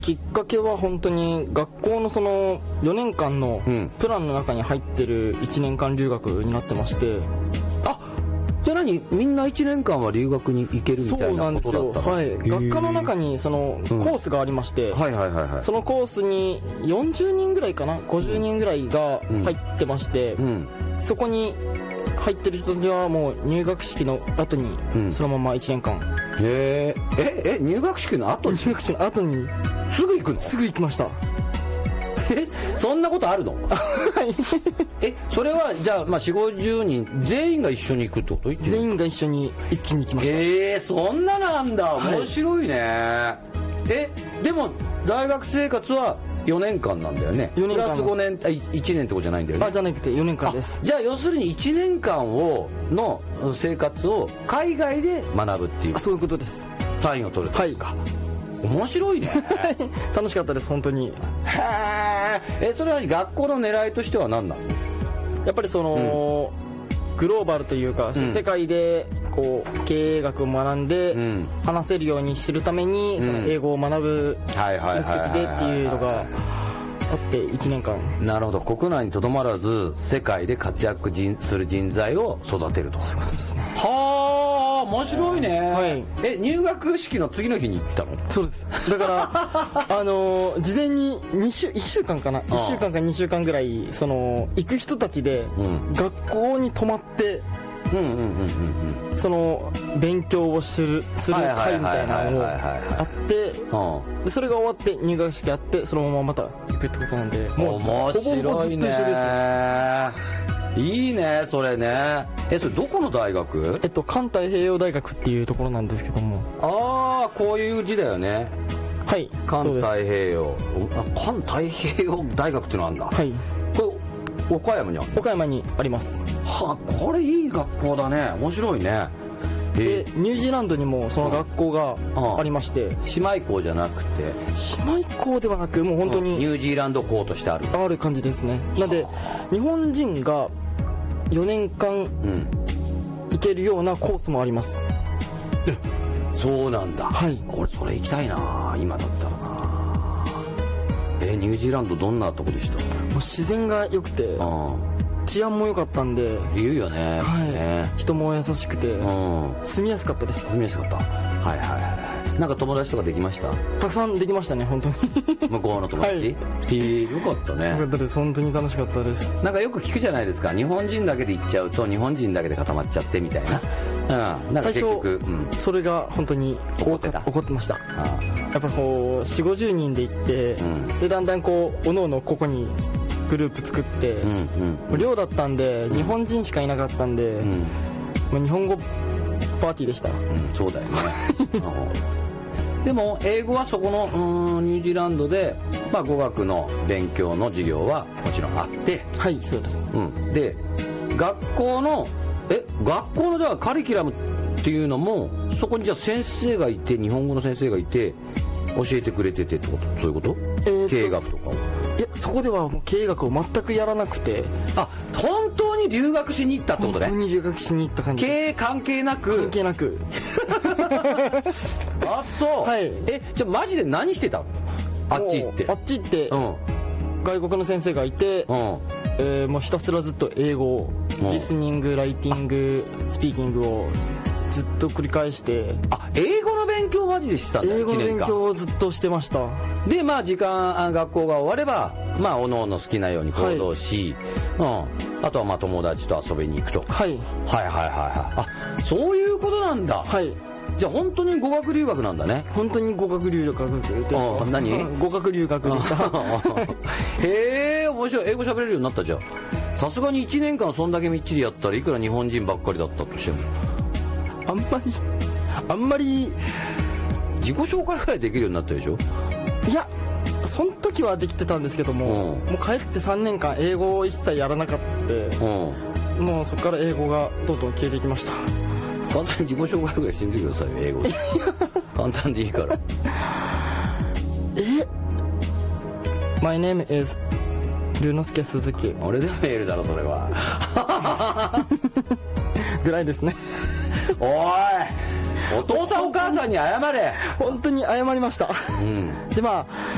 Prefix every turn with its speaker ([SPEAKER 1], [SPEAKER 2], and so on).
[SPEAKER 1] きっかけは本当に学校のその4年間のプランの中に入ってる1年間留学になってまして、
[SPEAKER 2] あ、じゃあ何、みんな1年間は留学に行けるみたいなことだったの？
[SPEAKER 1] はい、学科の中にそのコースがありまして、そのコースに40人ぐらいかな、50人ぐらいが入ってまして、そこに入ってる人にはもう入学式の後にそのまま1年間、
[SPEAKER 2] 入学式の後に
[SPEAKER 1] 入学式の後に
[SPEAKER 2] すぐ行くの？
[SPEAKER 1] すぐ行きました。
[SPEAKER 2] そんなことあるの？それはじゃあ、4、50人全員が一緒に行くってこと？
[SPEAKER 1] 全員が一緒に一気に行きました。
[SPEAKER 2] そんななんだ。面白いね。でも大学生活は4年間なんだよね。
[SPEAKER 1] 4年間
[SPEAKER 2] プラス5年、1年ってことじゃないんだよね。
[SPEAKER 1] じゃなくて4年間です。
[SPEAKER 2] じゃあ要するに1年間の生活を海外で学ぶっていう。
[SPEAKER 1] そういうことです。
[SPEAKER 2] 単位を取るというか。面白いね。
[SPEAKER 1] 楽しかったです本当に。
[SPEAKER 2] へえ。それは学校の狙いとしては何なの？
[SPEAKER 1] やっぱりその、グローバルというか、世界でこう経営学を学んで話せるようにするために、その英語を学ぶ目的でっていうのがあって1年間。
[SPEAKER 2] なるほど。国内にとどまらず世界で活躍する人材を育てると。
[SPEAKER 1] そういうことですね。
[SPEAKER 2] はあ、面白いね。入学式の次の日に行ったの？
[SPEAKER 1] そうです。だから事前に1週間かな、1週間か2週間ぐらいその行く人たちで学校に泊まってその勉強をする会みたいなのがあって、それが終わって入学式あってそのまままた行くってことなんで、もう
[SPEAKER 2] 面白いね。いいねそれね。それどこの大学？
[SPEAKER 1] 環太平洋大学っていうところなんですけども。
[SPEAKER 2] ああ、こういう字だよね。
[SPEAKER 1] はい、
[SPEAKER 2] 環太平洋。環太平洋大学ってのあるんだ。
[SPEAKER 1] はい。
[SPEAKER 2] これ岡山に
[SPEAKER 1] あります。
[SPEAKER 2] はあ、これいい学校だね。面白いね。
[SPEAKER 1] でニュージーランドにもその学校がありまして、
[SPEAKER 2] 姉妹校じゃなくて。
[SPEAKER 1] 姉妹校ではなく、もう本当に
[SPEAKER 2] ニュージーランド校としてある
[SPEAKER 1] 感じですね。なので日本人が4年間行けるようなコースもあります。
[SPEAKER 2] そうなんだ。
[SPEAKER 1] はい。
[SPEAKER 2] 俺それ行きたいな今だったらな。ニュージーランドどんなとこでした？
[SPEAKER 1] もう自然が良くて、治安も良かったんで。
[SPEAKER 2] 言うよね。
[SPEAKER 1] はい。人も優しくて、住みやすかったです。
[SPEAKER 2] 住みやすかった。はいはいはい。なんか友達とかできました？
[SPEAKER 1] たくさんできましたね本当に。
[SPEAKER 2] 向こうの友達？よかったね。
[SPEAKER 1] よかったです。本当に楽しかったです。
[SPEAKER 2] なんかよく聞くじゃないですか。日本人だけで行っちゃうと日本人だけで固まっちゃってみたいな。なんか結局
[SPEAKER 1] それが本当に怒ってました。やっぱこう 4,50 人で行って、でだんだんこうおのおのここにグループ作って、寮だったんで日本人しかいなかったんで、日本語パーティーでした。
[SPEAKER 2] そうだよね。でも英語はそこのニュージーランドで、語学の勉強の授業はもちろんあって。
[SPEAKER 1] はい、そうです。
[SPEAKER 2] で学校のじゃあカリキュラムっていうのもそこにじゃあ先生がいて、日本語の先生がいて教えてくれててってこと？そういうこと？経営学とか？
[SPEAKER 1] いや、そこではもう経営学を全くやらなくて。
[SPEAKER 2] 本当に留学しに行ったってことね。
[SPEAKER 1] 本当に留学しに行った感じです。
[SPEAKER 2] 経営関係なく。あ、そう。
[SPEAKER 1] はい。
[SPEAKER 2] じゃあマジで何してたの？あっち行って、
[SPEAKER 1] 外国の先生がいて、もうひたすらずっと英語を、リスニング、ライティング、スピーキングをずっと繰り返して。
[SPEAKER 2] 英語の勉強マジでしてたんだ。
[SPEAKER 1] 英語の勉強をずっとしてました。
[SPEAKER 2] で学校が終わればおのおの好きなように行動し、あとは友達と遊びに行くと。
[SPEAKER 1] はい
[SPEAKER 2] そういうことなんだ。
[SPEAKER 1] はい。
[SPEAKER 2] じゃあ本当に語学留学なんだね。
[SPEAKER 1] 本当に語学留学で
[SPEAKER 2] 何？
[SPEAKER 1] 語学留学でした。
[SPEAKER 2] へえ、面白い。英語喋れるようになったじゃん。さすがに1年間そんだけみっちりやったらいくら日本人ばっかりだったとしても
[SPEAKER 1] あんまり
[SPEAKER 2] 自己紹介くらいできるようになったでしょ？
[SPEAKER 1] いや、その時はできてたんですけども、もう帰って3年間英語を一切やらなかった。もうそこから英語がどんどん消えていきました。
[SPEAKER 2] 簡単に自己紹介ぐらいしてみてくださいよ、英語で。簡単でいいから。
[SPEAKER 1] My name is 龍之介鈴木。
[SPEAKER 2] 俺でメールだろそれは。
[SPEAKER 1] ぐらいですね。
[SPEAKER 2] おい、お父さんお母さんに謝れ。
[SPEAKER 1] 本当に謝りました。で